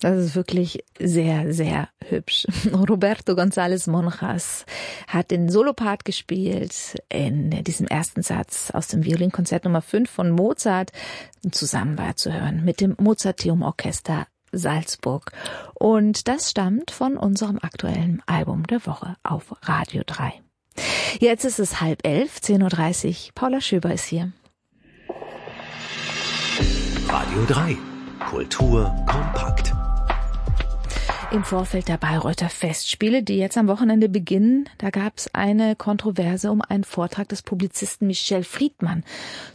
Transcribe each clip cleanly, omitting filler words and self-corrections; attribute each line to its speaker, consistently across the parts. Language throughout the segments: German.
Speaker 1: Das ist wirklich sehr, sehr hübsch. Roberto González Monjas hat den Solopart gespielt in diesem ersten Satz aus dem Violinkonzert Nummer 5 von Mozart. Zusammen war zu hören mit dem Mozarteum Orchester Salzburg. Und das stammt von unserem aktuellen Album der Woche auf Radio 3. Jetzt ist es 10:30, 10:30 Uhr. Paula Schöber ist hier.
Speaker 2: Radio 3. Kultur kompakt.
Speaker 1: Im Vorfeld der Bayreuther Festspiele, die jetzt am Wochenende beginnen, da gab es eine Kontroverse um einen Vortrag des Publizisten Michel Friedmann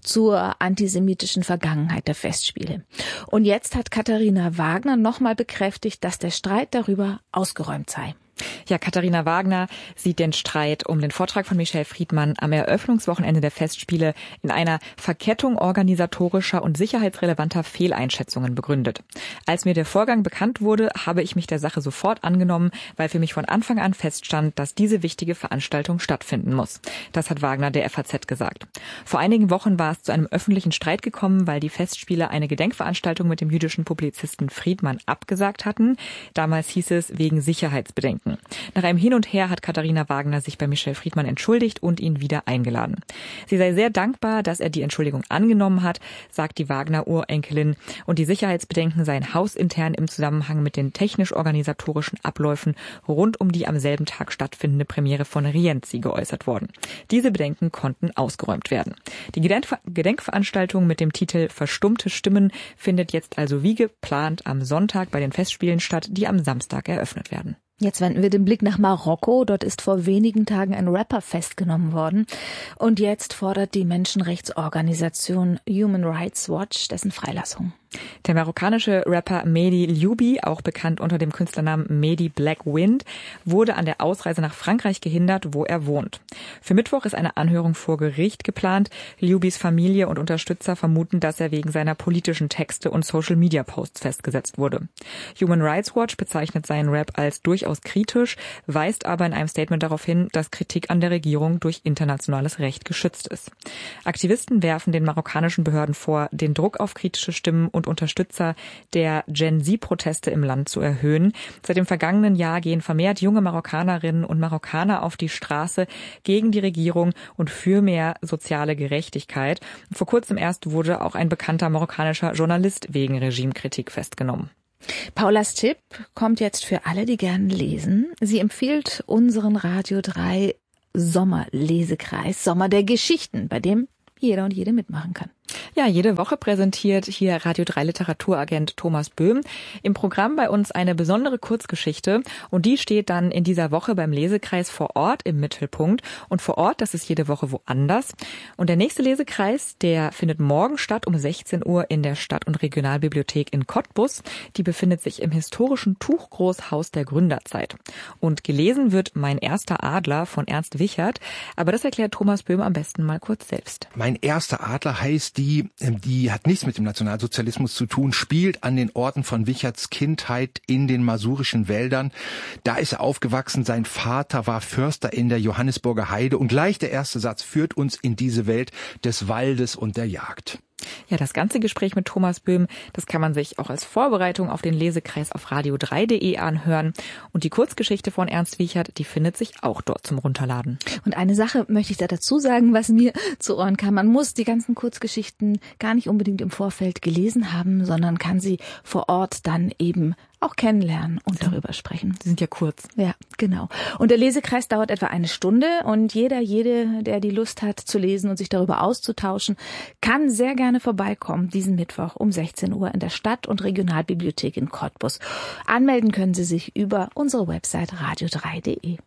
Speaker 1: zur antisemitischen Vergangenheit der Festspiele. Und jetzt hat Katharina Wagner nochmal bekräftigt, dass der Streit darüber ausgeräumt sei.
Speaker 3: Ja, Katharina Wagner sieht den Streit um den Vortrag von Michel Friedmann am Eröffnungswochenende der Festspiele in einer Verkettung organisatorischer und sicherheitsrelevanter Fehleinschätzungen begründet. Als mir der Vorgang bekannt wurde, habe ich mich der Sache sofort angenommen, weil für mich von Anfang an feststand, dass diese wichtige Veranstaltung stattfinden muss. Das hat Wagner der FAZ gesagt. Vor einigen Wochen war es zu einem öffentlichen Streit gekommen, weil die Festspiele eine Gedenkveranstaltung mit dem jüdischen Publizisten Friedmann abgesagt hatten. Damals hieß es wegen Sicherheitsbedenken. Nach einem Hin und Her hat Katharina Wagner sich bei Michel Friedmann entschuldigt und ihn wieder eingeladen. Sie sei sehr dankbar, dass er die Entschuldigung angenommen hat, sagt die Wagner-Urenkelin. Und die Sicherheitsbedenken seien hausintern im Zusammenhang mit den technisch-organisatorischen Abläufen rund um die am selben Tag stattfindende Premiere von Rienzi geäußert worden. Diese Bedenken konnten ausgeräumt werden. Die Gedenkveranstaltung mit dem Titel Verstummte Stimmen findet jetzt also wie geplant am Sonntag bei den Festspielen statt, die am Samstag eröffnet werden.
Speaker 1: Jetzt wenden wir den Blick nach Marokko. Dort ist vor wenigen Tagen ein Rapper festgenommen worden. Und jetzt fordert die Menschenrechtsorganisation Human Rights Watch dessen Freilassung.
Speaker 3: Der marokkanische Rapper Mehdi Loubi, auch bekannt unter dem Künstlernamen Mehdi Black Wind, wurde an der Ausreise nach Frankreich gehindert, wo er wohnt. Für Mittwoch ist eine Anhörung vor Gericht geplant. Loubis Familie und Unterstützer vermuten, dass er wegen seiner politischen Texte und Social-Media-Posts festgesetzt wurde. Human Rights Watch bezeichnet seinen Rap als durchaus kritisch, weist aber in einem Statement darauf hin, dass Kritik an der Regierung durch internationales Recht geschützt ist. Aktivisten werfen den marokkanischen Behörden vor, den Druck auf kritische Stimmen und Unterstützer der Gen-Z-Proteste im Land zu erhöhen. Seit dem vergangenen Jahr gehen vermehrt junge Marokkanerinnen und Marokkaner auf die Straße gegen die Regierung und für mehr soziale Gerechtigkeit. Vor kurzem erst wurde auch ein bekannter marokkanischer Journalist wegen Regimekritik festgenommen.
Speaker 1: Paulas Tipp kommt jetzt für alle, die gern lesen. Sie empfiehlt unseren Radio 3 Sommerlesekreis, Sommer der Geschichten, bei dem jeder und jede mitmachen kann.
Speaker 3: Ja, jede Woche präsentiert hier Radio 3 Literaturagent Thomas Böhm im Programm bei uns eine besondere Kurzgeschichte und die steht dann in dieser Woche beim Lesekreis vor Ort im Mittelpunkt und vor Ort, das ist jede Woche woanders. Und der nächste Lesekreis, der findet morgen statt um 16 Uhr in der Stadt- und Regionalbibliothek in Cottbus. Die befindet sich im historischen Tuchgroßhaus der Gründerzeit. Und gelesen wird Mein erster Adler von Ernst Wichert, aber das erklärt Thomas Böhm am besten mal kurz selbst.
Speaker 4: Mein erster Adler heißt die hat nichts mit dem Nationalsozialismus zu tun, spielt an den Orten von Wicherts Kindheit in den masurischen Wäldern. Da ist er aufgewachsen, sein Vater war Förster in der Johannisburger Heide und gleich der erste Satz führt uns in diese Welt des Waldes und der Jagd.
Speaker 3: Ja, das ganze Gespräch mit Thomas Böhm, das kann man sich auch als Vorbereitung auf den Lesekreis auf radio3.de anhören. Und die Kurzgeschichte von Ernst Wichert, die findet sich auch dort zum Runterladen.
Speaker 1: Und eine Sache möchte ich da dazu sagen, was mir zu Ohren kam. Man muss die ganzen Kurzgeschichten gar nicht unbedingt im Vorfeld gelesen haben, sondern kann sie vor Ort dann eben auch kennenlernen und darüber sprechen.
Speaker 3: Sie sind ja kurz.
Speaker 1: Ja, genau. Und der Lesekreis dauert etwa eine Stunde und jede, der die Lust hat zu lesen und sich darüber auszutauschen, kann sehr gerne vorbeikommen diesen Mittwoch um 16 Uhr in der Stadt- und Regionalbibliothek in Cottbus. Anmelden können Sie sich über unsere Website radio3.de.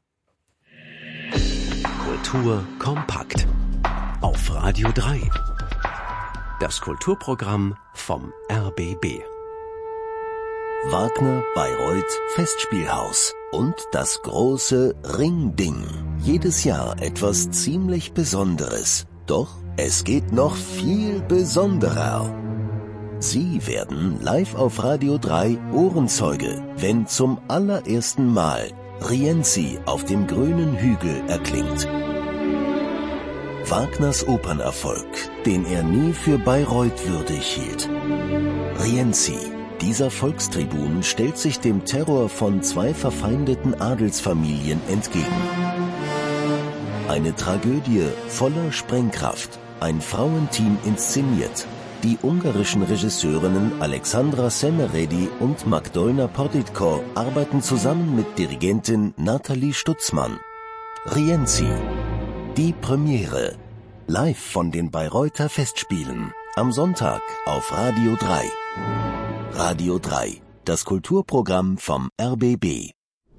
Speaker 2: Kultur kompakt auf Radio 3. Das Kulturprogramm vom RBB.
Speaker 5: Wagner Bayreuth Festspielhaus und das große Ringding. Jedes Jahr etwas ziemlich Besonderes. Doch es geht noch viel besonderer. Sie werden live auf Radio 3 Ohrenzeuge, wenn zum allerersten Mal Rienzi auf dem grünen Hügel erklingt. Wagners Opernerfolg, den er nie für Bayreuth würdig hielt. Rienzi, Dieser Volkstribun stellt sich dem Terror von 2 verfeindeten Adelsfamilien entgegen. Eine Tragödie voller Sprengkraft, ein Frauenteam inszeniert. Die ungarischen Regisseurinnen Alexandra Semeredi und Magdolna Porditko arbeiten zusammen mit Dirigentin Nathalie Stutzmann. Rienzi. Die Premiere. Live von den Bayreuther Festspielen. Am Sonntag auf Radio 3. Radio 3, das Kulturprogramm vom RBB.